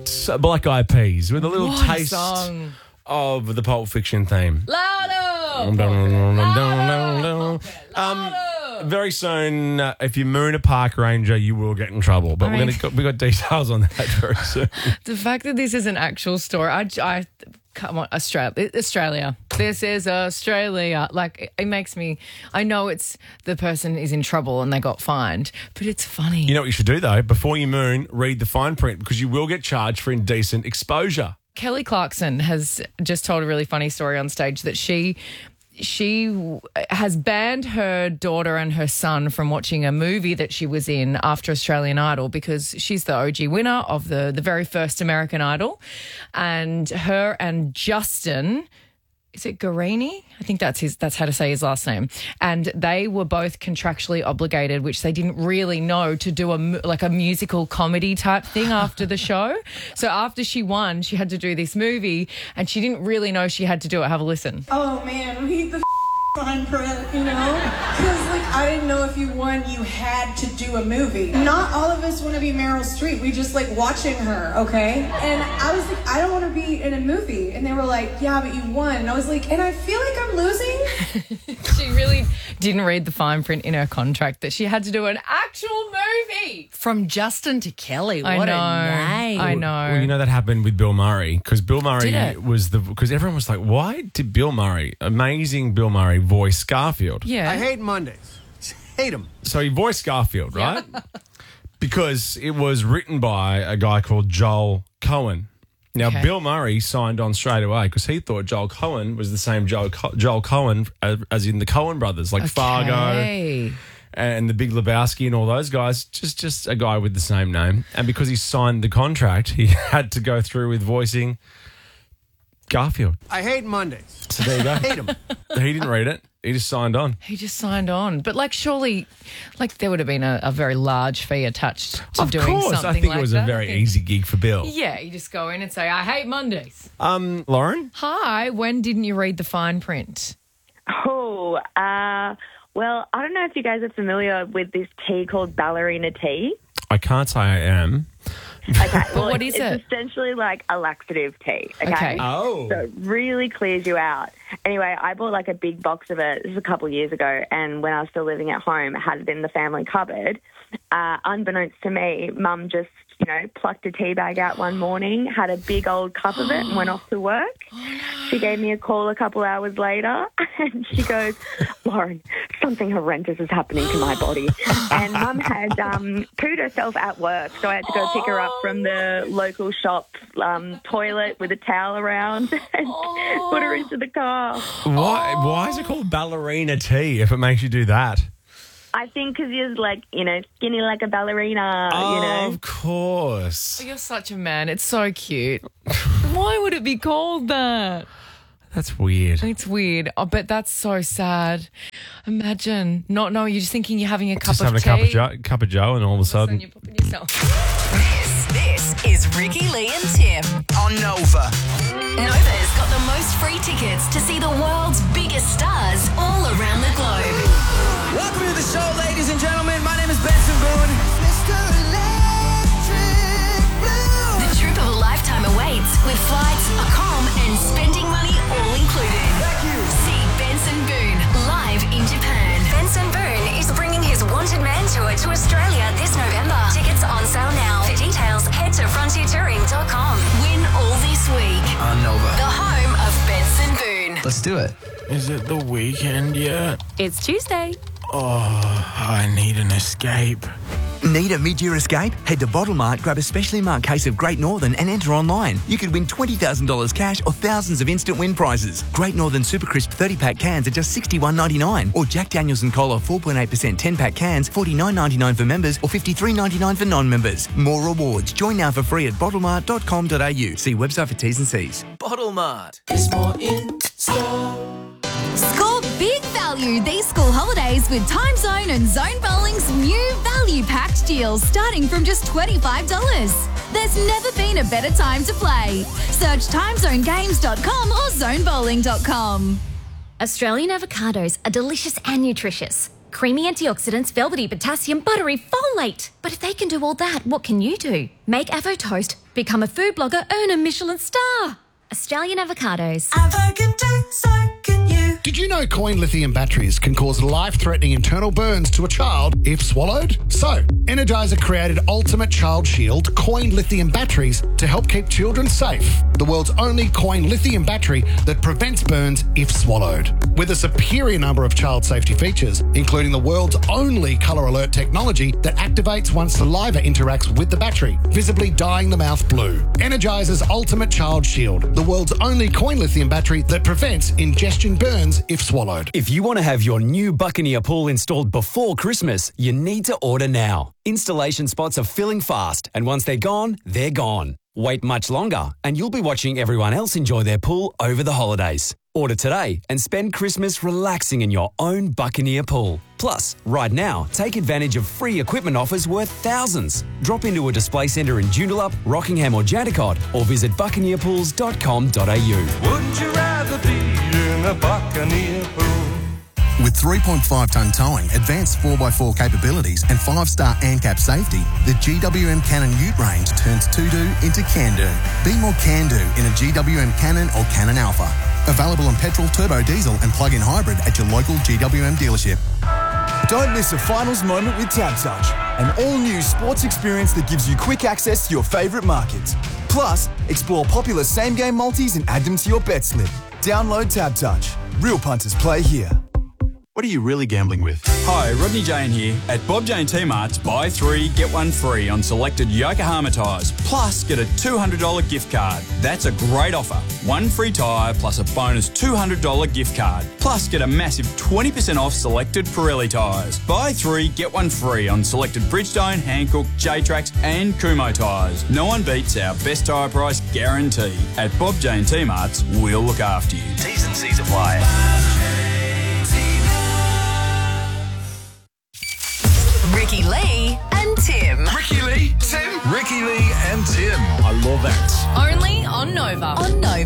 It's Black Eyed Peas with a little What a taste song. of the Pulp Fiction theme. Louder! Very soon, if you moon a park ranger, you will get in trouble. But we got details on that very soon. The fact that this is an actual story, I come on, Australia. This is Australia. Like, it makes me, I know it's the person is in trouble and they got fined, but it's funny. You know what you should do, though? Before you moon, read the fine print because you will get charged for indecent exposure. Kelly Clarkson has just told a really funny story on stage that she has banned her daughter and her son from watching a movie that she was in after Australian Idol because she's the OG winner of the very first American Idol. And her and Justin, is it Guarini? I think that's how to say his last name. And they were both contractually obligated, which they didn't really know, to do a musical comedy type thing after the show. So after she won, she had to do this movie and she didn't really know she had to do it. Have a listen. Oh man, read the fine print, you know? Because I didn't know if you won, you had to do a movie. Not all of us want to be Meryl Streep. We just like watching her, okay? And I was like, I don't want to be in a movie. And they were like, yeah, but you won. And I was like, and I feel like I'm losing. She really didn't read the fine print in her contract that she had to do an actual movie. From Justin to Kelly. What a name. I know. Well, you know that happened with Bill Murray because Bill Murray Did it? was because everyone was like, why did Bill Murray, amazing Bill Murray, voice Garfield? Yeah. I hate Mondays. Hate them. So he voiced Garfield, right? Because it was written by a guy called Joel Cohen. Now, Okay. Bill Murray signed on straight away because he thought Joel Cohen was the same Joel Cohen as in the Cohen brothers, like Fargo Okay. and the Big Lebowski and all those guys. Just a guy with the same name. And because he signed the contract, he had to go through with voicing Garfield. I hate Mondays. So there you go. Hate them. He didn't read it. He just signed on. He just signed on. But surely, there would have been a very large fee attached to Of doing course, something I think like it was that. a very easy gig for Bill. Yeah, you just go in and say, I hate Mondays. Lauren? Hi, when didn't you read the fine print? Oh, well, I don't know if you guys are familiar with this tea called ballerina tea. I can't say I am. Okay, well, what is it? It's essentially like a laxative tea. Okay. Oh. So it really clears you out. Anyway, I bought like a big box of it. This was a couple of years ago, and when I was still living at home, I had it in the family cupboard. Unbeknownst to me, Mum just, plucked a tea bag out one morning, had a big old cup of it, and went off to work. She gave me a call a couple hours later, and she goes, Lauren, something horrendous is happening to my body. And Mum had pooed herself at work, so I had to go pick her up from the local shop toilet with a towel around and put her into the car. Why is it called ballerina tea if it makes you do that? I think because you're skinny like a ballerina, Of course. You're such a man. It's so cute. Why would it be called that? That's weird. It's weird. Oh, but that's so sad. Imagine not knowing. You're just thinking you're having a cup Just of having tea. a cup of Joe and all of a And sudden... you're popping yourself. This is Ricky, Lee and Tim. On Nova. Nova's got the most free tickets to see the world's biggest stars all around the globe. Welcome to the show, ladies and gentlemen. My name is Benson Boone. The trip of a lifetime awaits with flights, accom, and spending money all included. See Benson Boone live in Japan. Benson Boone is bringing his Wanted Man tour to Australia this November. Tickets on sale now. For details, head to frontiertouring.com. Win all this week. On Nova. The home of Benson Boone. Let's do it. Is it the weekend yet? It's Tuesday. Oh, I need an escape. Need a mid-year escape? Head to Bottle Mart, grab a specially marked case of Great Northern and enter online. You could win $20,000 cash or thousands of instant win prizes. Great Northern Super Crisp 30-pack cans are just $61.99. Or Jack Daniels and Cola 4.8% 10-pack cans, $49.99 for members or $53.99 for non-members. More rewards. Join now for free at bottlemart.com.au. See website for T's and C's. Bottle Mart. Score big value these school holidays with Time Zone and Zone Bowling's new value-packed deals starting from just $25. There's never been a better time to play. Search timezonegames.com or zonebowling.com. Australian avocados are delicious and nutritious. Creamy antioxidants, velvety potassium, buttery folate. But if they can do all that, what can you do? Make Avo Toast, become a food blogger, earn a Michelin star. Australian avocados. Avo can do, so can you. Did you know coin lithium batteries can cause life-threatening internal burns to a child if swallowed? So, Energizer created Ultimate Child Shield coin lithium batteries to help keep children safe. The world's only coin lithium battery that prevents burns if swallowed. With a superior number of child safety features, including the world's only colour alert technology that activates once saliva interacts with the battery, visibly dyeing the mouth blue. Energizer's Ultimate Child Shield, the world's only coin lithium battery that prevents ingestion burns if swallowed. If you want to have your new Buccaneer pool installed before Christmas, you need to order now. Installation spots are filling fast, and once they're gone, they're gone. Wait much longer, and you'll be watching everyone else enjoy their pool over the holidays. Order today and spend Christmas relaxing in your own Buccaneer pool. Plus, right now, take advantage of free equipment offers worth thousands. Drop into a display centre in Joondalup, Rockingham or Jandakot, or visit buccaneerpools.com.au. Wouldn't you rather be in a Buccaneer pool? With 3.5-tonne towing, advanced 4x4 capabilities and 5-star ANCAP safety, the GWM Cannon Ute range turns to-do into can-do. Be more can-do in a GWM Cannon or Cannon Alpha. Available in petrol, turbo diesel and plug-in hybrid at your local GWM dealership. Don't miss a finals moment with TabTouch, an all-new sports experience that gives you quick access to your favourite markets. Plus, explore popular same-game multis and add them to your bet slip. Download TabTouch. Real punters play here. What are you really gambling with? Hi, Rodney Jane here. At Bob Jane T-Mart's, buy 3, get 1 free on selected Yokohama tyres. Plus, get a $200 gift card. That's a great offer. 1 free tyre plus a bonus $200 gift card. Plus, get a massive 20% off selected Pirelli tyres. Buy 3, get 1 free on selected Bridgestone, Hankook, J-Trax and Kumho tyres. No one beats our best tyre price guarantee. At Bob Jane T-Mart's, we'll look after you. T's and C's apply. Ricky Lee and Tim. Ricky Lee, Tim. Ricky Lee and Tim. I love that. Only on Nova. On Nova.